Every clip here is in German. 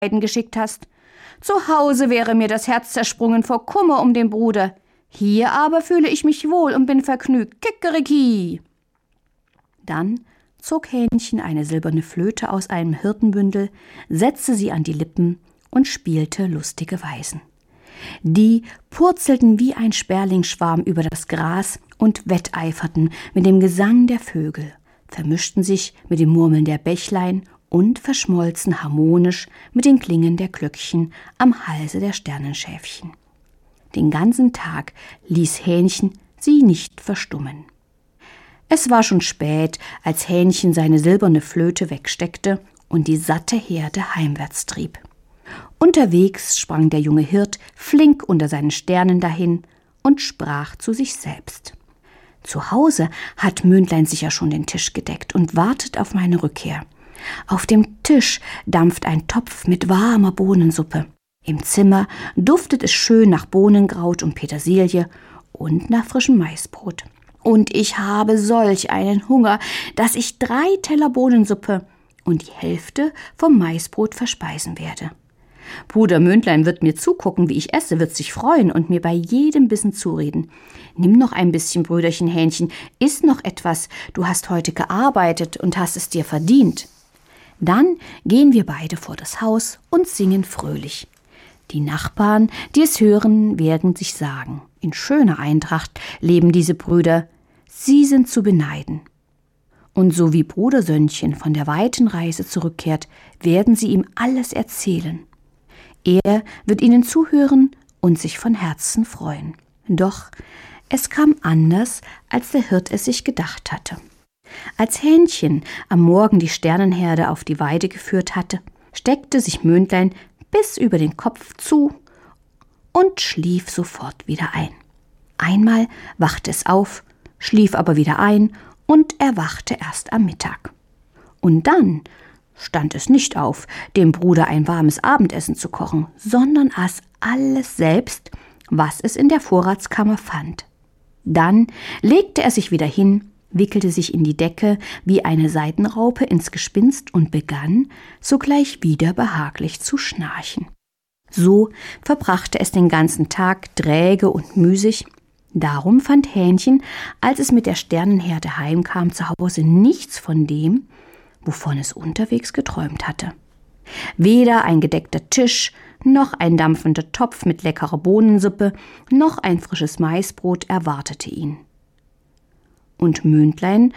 geschickt hast. Zu Hause wäre mir das Herz zersprungen vor Kummer um den Bruder. Hier aber fühle ich mich wohl und bin vergnügt. Kikeriki! Dann zog Hähnchen eine silberne Flöte aus einem Hirtenbündel, setzte sie an die Lippen und spielte lustige Weisen. Die purzelten wie ein Sperlingsschwarm über das Gras und wetteiferten mit dem Gesang der Vögel, vermischten sich mit dem Murmeln der Bächlein und verschmolzen harmonisch mit den Klingen der Glöckchen am Halse der Sternenschäfchen. Den ganzen Tag ließ Hähnchen sie nicht verstummen. Es war schon spät, als Hähnchen seine silberne Flöte wegsteckte und die satte Herde heimwärts trieb. Unterwegs sprang der junge Hirt flink unter seinen Sternen dahin und sprach zu sich selbst: Zu Hause hat Mündlein sicher schon den Tisch gedeckt und wartet auf meine Rückkehr. Auf dem Tisch dampft ein Topf mit warmer Bohnensuppe. Im Zimmer duftet es schön nach Bohnenkraut und Petersilie und nach frischem Maisbrot. Und ich habe solch einen Hunger, dass ich 3 Teller Bohnensuppe und die Hälfte vom Maisbrot verspeisen werde. Bruder Mündlein wird mir zugucken, wie ich esse, wird sich freuen und mir bei jedem Bissen zureden. Nimm noch ein bisschen, Brüderchen Hähnchen, iss noch etwas, du hast heute gearbeitet und hast es dir verdient. Dann gehen wir beide vor das Haus und singen fröhlich. Die Nachbarn, die es hören, werden sich sagen: In schöner Eintracht leben diese Brüder, sie sind zu beneiden. Und so wie Brudersönnchen von der weiten Reise zurückkehrt, werden sie ihm alles erzählen. Er wird ihnen zuhören und sich von Herzen freuen. Doch es kam anders, als der Hirt es sich gedacht hatte. Als Hähnchen am Morgen die Sternenherde auf die Weide geführt hatte, steckte sich Mündlein bis über den Kopf zu und schlief sofort wieder ein. Einmal wachte es auf, schlief aber wieder ein und erwachte erst am Mittag. Und dann stand es nicht auf, dem Bruder ein warmes Abendessen zu kochen, sondern aß alles selbst, was es in der Vorratskammer fand. Dann legte er sich wieder hin, wickelte sich in die Decke wie eine Seidenraupe ins Gespinst und begann sogleich wieder behaglich zu schnarchen. So verbrachte es den ganzen Tag träge und müßig. Darum fand Hähnchen, als es mit der Sternenherde heimkam, zu Hause nichts von dem, wovon es unterwegs geträumt hatte. Weder ein gedeckter Tisch, noch ein dampfender Topf mit leckerer Bohnensuppe, noch ein frisches Maisbrot erwartete ihn. Und Mündlein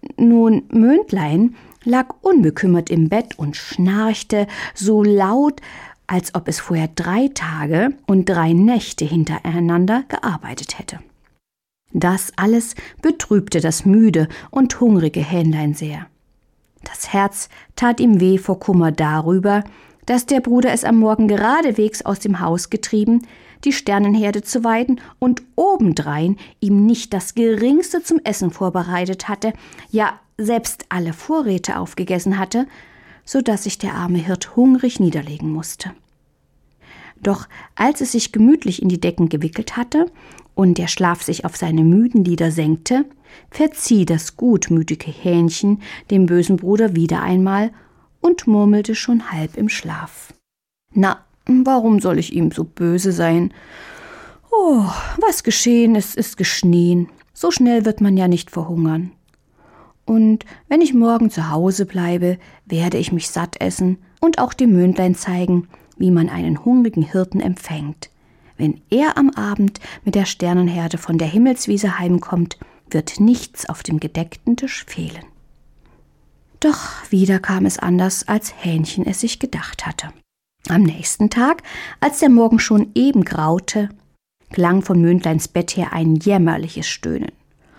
lag unbekümmert im Bett und schnarchte so laut, als ob es vorher 3 Tage und 3 Nächte hintereinander gearbeitet hätte. Das alles betrübte das müde und hungrige Hähnlein sehr. Das Herz tat ihm weh vor Kummer darüber, dass der Bruder es am Morgen geradewegs aus dem Haus getrieben, die Sternenherde zu weiden und obendrein ihm nicht das Geringste zum Essen vorbereitet hatte, ja selbst alle Vorräte aufgegessen hatte, so dass sich der arme Hirt hungrig niederlegen musste. Doch als es sich gemütlich in die Decken gewickelt hatte und der Schlaf sich auf seine müden Lider senkte, verzieh das gutmütige Hähnchen dem bösen Bruder wieder einmal und murmelte schon halb im Schlaf: »Na, warum soll ich ihm so böse sein? Oh, was geschehen ist, ist geschehen. So schnell wird man ja nicht verhungern. Und wenn ich morgen zu Hause bleibe, werde ich mich satt essen und auch dem Mündlein zeigen, wie man einen hungrigen Hirten empfängt. Wenn er am Abend mit der Sternenherde von der Himmelswiese heimkommt, wird nichts auf dem gedeckten Tisch fehlen.« Doch wieder kam es anders, als Hähnchen es sich gedacht hatte. Am nächsten Tag, als der Morgen schon eben graute, klang von Mündleins Bett her ein jämmerliches Stöhnen.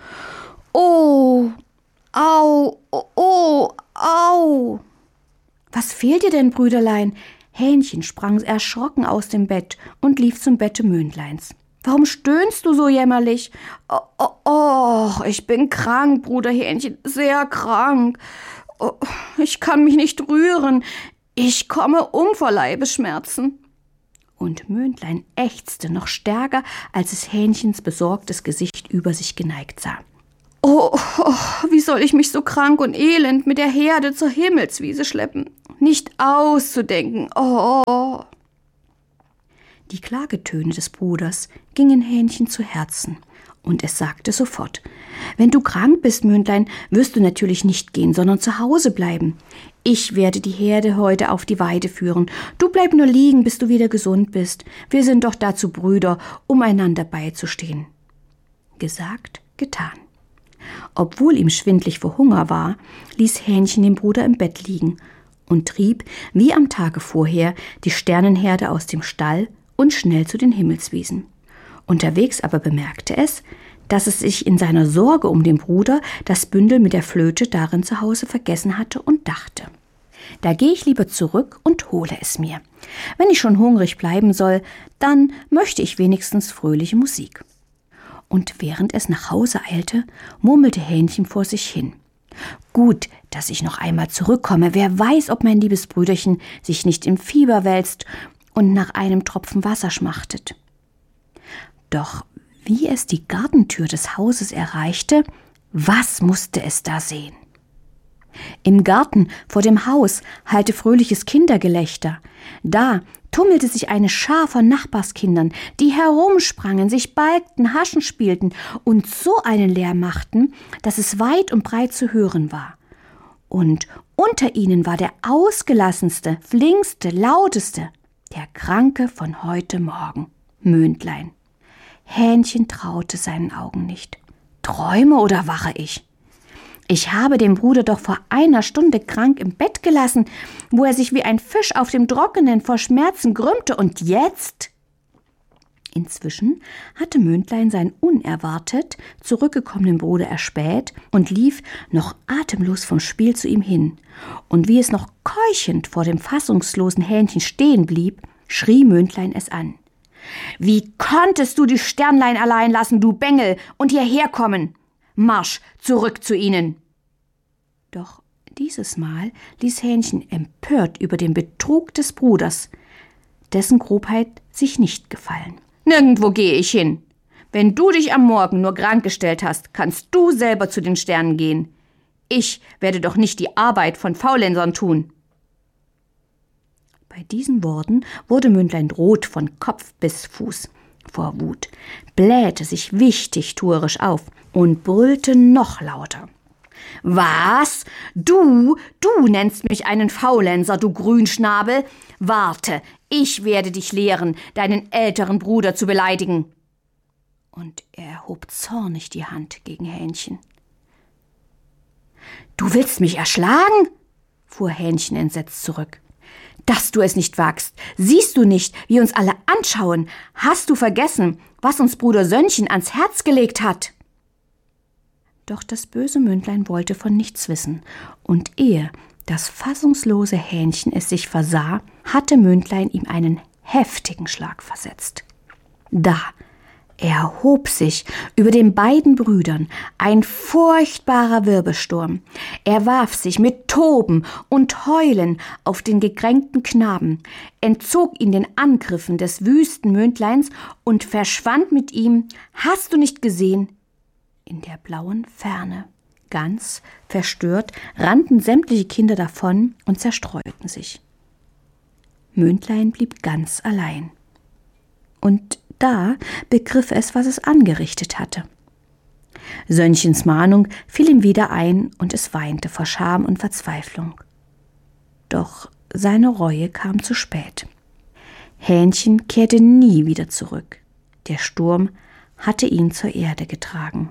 »Oh, au, oh, au!« »Was fehlt dir denn, Brüderlein?« Hähnchen sprang erschrocken aus dem Bett und lief zum Bette Mündleins. »Warum stöhnst du so jämmerlich?« Oh, ich bin krank, Bruder Hähnchen, sehr krank. Oh, ich kann mich nicht rühren. Ich komme um vor Leibesschmerzen.« Und Mündlein ächzte noch stärker, als es Hähnchens besorgtes Gesicht über sich geneigt sah. Oh, wie soll ich mich so krank und elend mit der Herde zur Himmelswiese schleppen? nicht auszudenken. Oh. Die Klagetöne des Bruders gingen Hähnchen zu Herzen, und es sagte sofort: »Wenn du krank bist, Mündlein, wirst du natürlich nicht gehen, sondern zu Hause bleiben. Ich werde die Herde heute auf die Weide führen. Du bleib nur liegen, bis du wieder gesund bist. Wir sind doch dazu Brüder, um einander beizustehen.« Gesagt, getan. Obwohl ihm schwindlig vor Hunger war, ließ Hähnchen den Bruder im Bett liegen und trieb, wie am Tage vorher, die Sternenherde aus dem Stall und schnell zu den Himmelswiesen. Unterwegs aber bemerkte es, dass es sich in seiner Sorge um den Bruder das Bündel mit der Flöte darin zu Hause vergessen hatte und dachte: »Da gehe ich lieber zurück und hole es mir. Wenn ich schon hungrig bleiben soll, dann möchte ich wenigstens fröhliche Musik.« Und während es nach Hause eilte, murmelte Hähnchen vor sich hin: »Gut, dass ich noch einmal zurückkomme. Wer weiß, ob mein liebes Brüderchen sich nicht im Fieber wälzt und nach einem Tropfen Wasser schmachtet.« Doch wie es die Gartentür des Hauses erreichte, was musste es da sehen? Im Garten vor dem Haus hallte fröhliches Kindergelächter. Da tummelte sich eine Schar von Nachbarskindern, die herumsprangen, sich balgten, Haschen spielten und so einen Lärm machten, dass es weit und breit zu hören war. Und unter ihnen war der ausgelassenste, flinkste, lauteste, der Kranke von heute Morgen, Mündlein. Hähnchen traute seinen Augen nicht. Träume oder wache ich? Ich habe den Bruder doch vor einer Stunde krank im Bett gelassen, wo er sich wie ein Fisch auf dem Trockenen vor Schmerzen krümmte. Und jetzt? Inzwischen hatte Mündlein seinen unerwartet zurückgekommenen Bruder erspäht und lief noch atemlos vom Spiel zu ihm hin. Und wie es noch keuchend vor dem fassungslosen Hähnchen stehen blieb, schrie Mündlein es an: »Wie konntest du die Sternlein allein lassen, du Bengel, und hierher kommen? Marsch zurück zu ihnen!« Doch dieses Mal ließ Hähnchen empört über den Betrug des Bruders, dessen Grobheit sich nicht gefallen. »Nirgendwo gehe ich hin. Wenn du dich am Morgen nur krank gestellt hast, kannst du selber zu den Sternen gehen. Ich werde doch nicht die Arbeit von Faulensern tun.« Bei diesen Worten wurde Mündlein rot von Kopf bis Fuß vor Wut, blähte sich wichtigtuerisch auf und brüllte noch lauter: »Was? Du nennst mich einen Faulenzer, du Grünschnabel? Warte, ich werde dich lehren, deinen älteren Bruder zu beleidigen.« Und er hob zornig die Hand gegen Hähnchen. »Du willst mich erschlagen?« fuhr Hähnchen entsetzt zurück. »Dass du es nicht wagst. Siehst du nicht, wie uns alle anschauen? Hast du vergessen, was uns Bruder Sönnchen ans Herz gelegt hat?« Doch das böse Mündlein wollte von nichts wissen, und ehe das fassungslose Hähnchen es sich versah, hatte Mündlein ihm einen heftigen Schlag versetzt. Da erhob sich über den beiden Brüdern ein furchtbarer Wirbelsturm. Er warf sich mit Toben und Heulen auf den gekränkten Knaben, entzog ihn den Angriffen des wüsten Mündleins und verschwand mit ihm, hast du nicht gesehen, in der blauen Ferne. Ganz verstört rannten sämtliche Kinder davon und zerstreuten sich. Mündlein blieb ganz allein. Und da begriff es, was es angerichtet hatte. Sönnchens Mahnung fiel ihm wieder ein, und es weinte vor Scham und Verzweiflung. Doch seine Reue kam zu spät. Hähnchen kehrte nie wieder zurück. Der Sturm hatte ihn zur Erde getragen.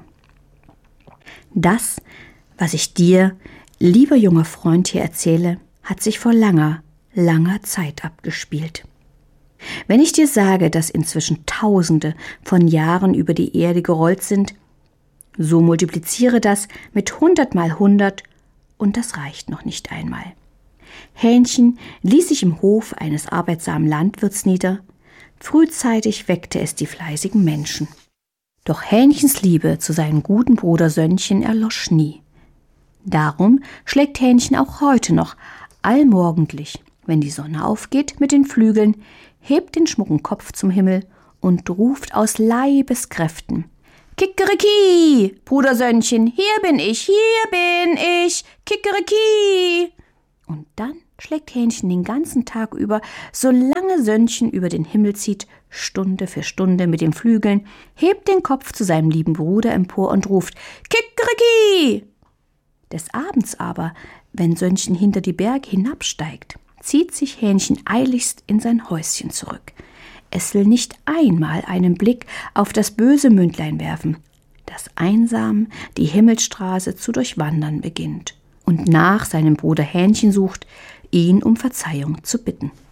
Das, was ich dir, lieber junger Freund, hier erzähle, hat sich vor langer, langer Zeit abgespielt. Wenn ich dir sage, dass inzwischen Tausende von Jahren über die Erde gerollt sind, so multipliziere das mit 100 mal 100, und das reicht noch nicht einmal. Hähnchen ließ sich im Hof eines arbeitsamen Landwirts nieder. Frühzeitig weckte es die fleißigen Menschen. Doch Hähnchens Liebe zu seinem guten Bruder Sönnchen erlosch nie. Darum schlägt Hähnchen auch heute noch allmorgendlich, wenn die Sonne aufgeht, mit den Flügeln, hebt den schmucken Kopf zum Himmel und ruft aus Leibeskräften: »Kikeriki, Bruder Sönnchen, hier bin ich, Kikeriki!« Und dann schlägt Hähnchen den ganzen Tag über, solange Sönnchen über den Himmel zieht, Stunde für Stunde mit den Flügeln, hebt den Kopf zu seinem lieben Bruder empor und ruft »Kikeriki!« Des Abends aber, wenn Sönnchen hinter die Berge hinabsteigt, zieht sich Hähnchen eiligst in sein Häuschen zurück. Es will nicht einmal einen Blick auf das böse Mündlein werfen, das einsam die Himmelsstraße zu durchwandern beginnt und nach seinem Bruder Hähnchen sucht, ihn um Verzeihung zu bitten.